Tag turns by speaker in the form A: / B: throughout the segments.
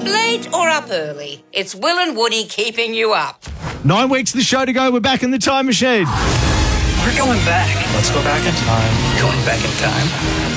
A: Late or up early, it's Will and Woody keeping you up.
B: 9 weeks of the show to go. We're back in the time machine.
C: We're going back.
D: Let's go back in time.
C: Going back in time.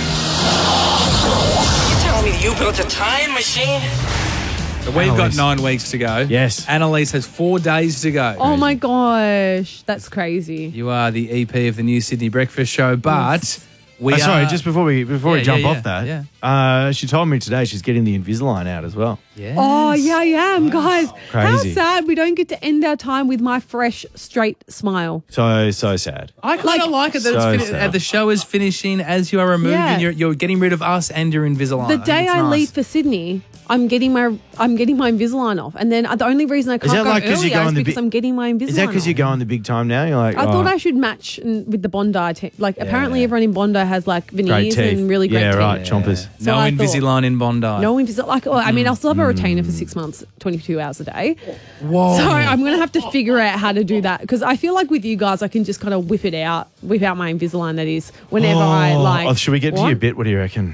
C: You telling me you built a time machine?
E: So we've got 9 weeks to go.
B: Yes.
E: Annalise has 4 days to go.
F: Oh my gosh, that's crazy.
E: You are the EP of the new Sydney Breakfast Show, but we are...
B: Sorry, just before we jump off that,
E: yeah.
B: she told me today she's getting the Invisalign out as well.
E: Yes.
F: Oh, yeah, I am, guys.
B: Crazy.
F: How sad we don't get to end our time with my fresh, straight smile.
B: So sad.
E: I kind of like it that
B: So
E: it's
B: sad.
E: the show is finishing as you are removing.
F: Yeah.
E: You're getting rid of us and your Invisalign.
F: The day I leave for Sydney, I'm getting my Invisalign off, and then the only reason I can't
B: that
F: go
B: like 'cause
F: earlier
B: you go
F: is
B: on the
F: because I'm getting my Invisalign.
B: Is that because
F: off.
B: you're going the big time now? You're like,
F: I thought I should match with the Bondi. Apparently everyone in Bondi has like
B: great
F: veneers
B: teeth.
F: and really great
B: yeah,
F: teeth.
B: right, chompers.
E: No
F: I thought-
E: Invisalign in Bondi.
F: No Invisalign. I mean, I'll still have a retainer for 6 months, 22 hours a day.
E: Whoa.
F: So I'm going to have to figure out how to do that because I feel like with you guys, I can just kind of whip out my Invisalign. That is, whenever I like.
B: Oh, should we get to
F: what?
B: your bit? What do you reckon?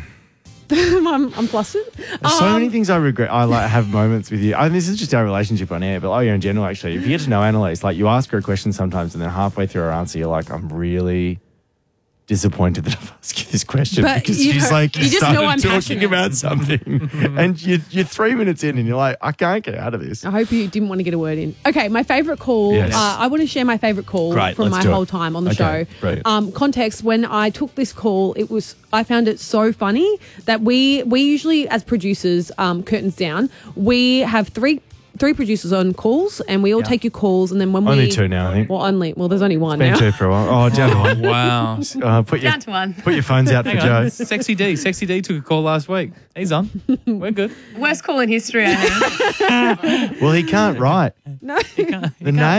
F: I'm flustered.
B: There's so many things I regret. I like have moments with you. I mean, this is just our relationship on air, but in general, actually, if you get to know Annalise, like you ask her a question sometimes, and then halfway through her answer, you're like, I'm really disappointed that I've asked you this question
F: But
B: because
F: you
B: she's like,
F: you just
B: started
F: know I'm
B: talking
F: passionate.
B: about something, and you're 3 minutes in, and you're like, I can't get out of this.
F: I hope you didn't want to get a word in. Okay, my favourite call.
B: Yes.
F: I want to share my favourite call
B: Great,
F: from
B: let's
F: my
B: do it.
F: whole time on the
B: Okay,
F: show.
B: brilliant.
F: Context: when I took this call, I found it so funny that we usually, as producers, curtains down, we have three producers on calls, and we all take your calls, and then when
B: Only two now, I think.
F: Well, there's only one
B: Been
F: now.
B: two for a while. Oh, down to one.
E: Wow.
B: Put
G: Down to one.
B: your phones out for
E: Hang
B: Joe.
E: on. Sexy D took a call last week. He's on. We're good.
G: Worst call in history, I think.
B: Well, he can't write.
F: No.
B: The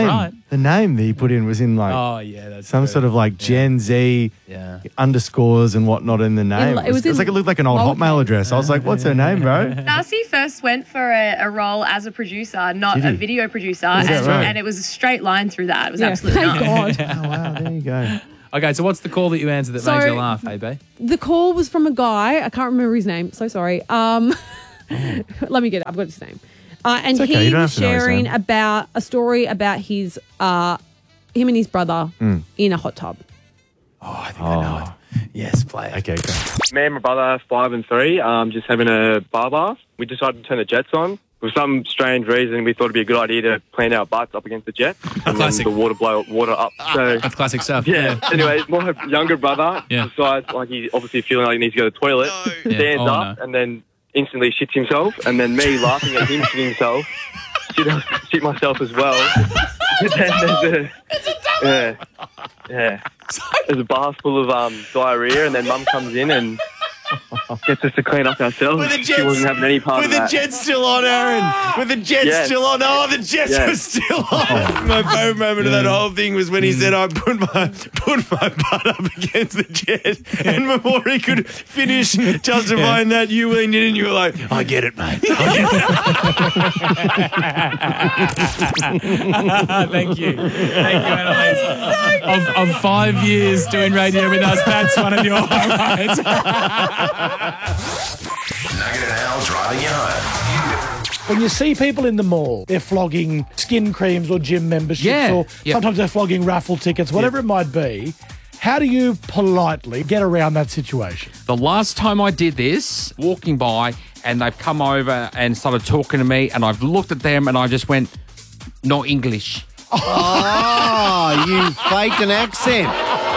B: name that he put in was in like
E: Oh, yeah. That's
B: some
E: good.
B: sort of like Gen Z
E: underscores
B: and whatnot in the name.
F: it was
B: It was like it looked like an old
F: lowercase.
B: Hotmail address. I was like, what's her name, bro?
G: Darcy first went for a role as a producer, not
B: Did he?
G: a video producer,
B: that right?
G: and it was a straight line through that. It was
F: Yeah,
G: absolutely
F: thank
G: not.
F: God.
B: Oh, wow, there you go.
E: Okay, so what's the call that you answered that made you laugh, AB?
F: The call was from a guy. I can't remember his name. So sorry. Let me get it. I've got his name. And
B: It's okay, you
F: he
B: don't
F: was
B: have to know his
F: sharing
B: name.
F: about a story about his him and his brother in a hot tub.
E: Oh, I think I know it. Yes, play it.
B: Okay, go.
H: Me and my brother, 5 and 3, just having a bar bath. We decided to turn the jets on. For some strange reason, we thought it'd be a good idea to plant our butts up against the jet and
E: Classic.
H: then the water blow water up. So,
E: That's classic stuff.
H: yeah. Anyway, my younger brother decides, like, he's obviously feeling like he needs to go to the toilet, stands up, and then instantly shits himself. And then me laughing at him shitting himself, shit myself as well. And then there's a bath full of diarrhea, and then Mum comes in and gets us to clean up ourselves. She wasn't having any part of that.
B: With the jet still on, Aaron. With the jet
H: Yes.
B: still on. Oh, the jets
H: Yes.
B: were still on. My favourite moment of that whole thing was when he said, I put my butt up against the jet. And before he could finish justifying that, you leaned in and you were like, I get it, mate.
E: Thank you. Thank you, Annalise. Of 5 years doing radio with us, that's one of your highlights.
I: Nugget and Al driving you home.
J: When you see people in the mall, they're flogging skin creams or gym memberships, or sometimes they're flogging raffle tickets, whatever it might be. How do you politely get around that situation?
K: The last time I did this, walking by, and they've come over and started talking to me, and I've looked at them and I just went, no English.
L: Oh, you faked an accent.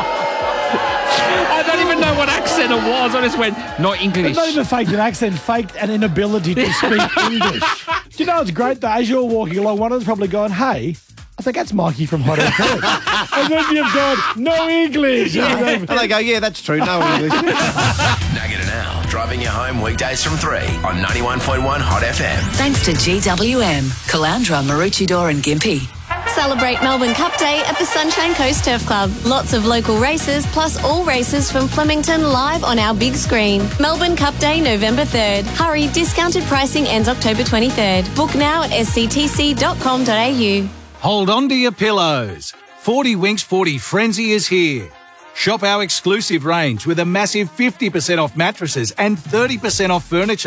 K: I don't even know what accent it was. I just went, no English.
J: It's not even faked an accent, faked an inability to speak English. Do you know, it's great that as you're walking along, one of them's probably going, hey, I think that's Mikey from Hot FM. And then you've gone, no English.
L: And they go, yeah, that's true, no English.
I: Nugget and Al driving you home weekdays from 3 on 91.1 Hot FM.
M: Thanks to GWM, Calandra, Maroochydore and Gympie.
N: Celebrate Melbourne Cup Day at the Sunshine Coast Turf Club. Lots of local races, plus all races from Flemington live on our big screen. Melbourne Cup Day, November 3rd. Hurry, discounted pricing ends October 23rd. Book now at sctc.com.au.
O: Hold on to your pillows. 40 Winks 40 Frenzy is here. Shop our exclusive range with a massive 50% off mattresses and 30% off furniture.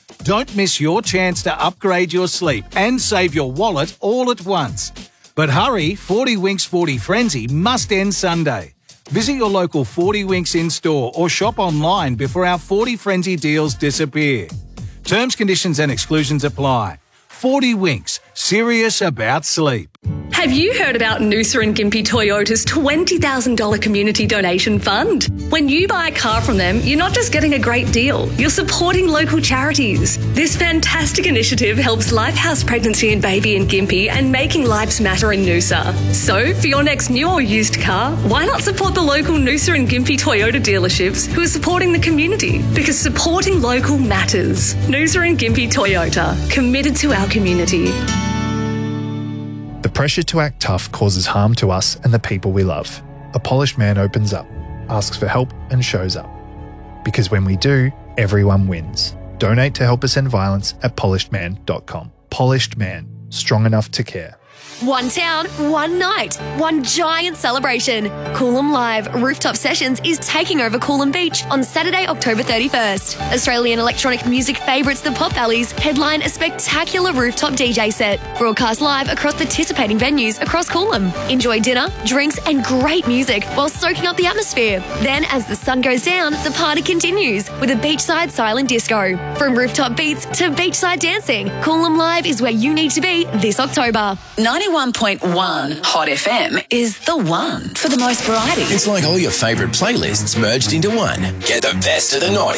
O: Don't miss your chance to upgrade your sleep and save your wallet all at once. But hurry, 40 Winks 40 Frenzy must end Sunday. Visit your local 40 Winks in-store or shop online before our 40 Frenzy deals disappear. Terms, conditions and exclusions apply. 40 Winks, serious about sleep.
P: Have you heard about Noosa and Gympie Toyota's $20,000 community donation fund? When you buy a car from them, you're not just getting a great deal, you're supporting local charities. This fantastic initiative helps Lifehouse Pregnancy and Baby in Gympie and Making Lives Matter in Noosa. So, for your next new or used car, why not support the local Noosa and Gympie Toyota dealerships who are supporting the community? Because supporting local matters. Noosa and Gympie Toyota, committed to our community.
Q: The pressure to act tough causes harm to us and the people we love. A polished man opens up, asks for help and shows up. Because when we do, everyone wins. Donate to help us end violence at polishedman.com. Polished Man, strong enough to care.
N: One town, one night, one giant celebration. Coolum Live Rooftop Sessions is taking over Coolum Beach on Saturday, October 31st. Australian electronic music favourites the Pop Valleys headline a spectacular rooftop DJ set, broadcast live across participating venues across Coolum. Enjoy dinner, drinks and great music while soaking up the atmosphere. Then as the sun goes down, the party continues with a beachside silent disco. From rooftop beats to beachside dancing, Coolum Live is where you need to be this October.
M: 91.1 Hot FM is the one for the most variety.
I: It's like all your favourite playlists merged into one. Get the best of the 90s.